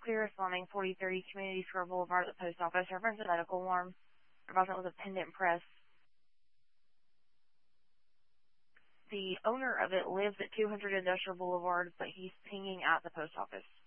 Clear Responding, 4030 Community Square Boulevard at the post office. Reference a medical alarm. Reference was a pendant press. The owner of it lives at 200 Industrial Boulevard, but he's pinging at the post office.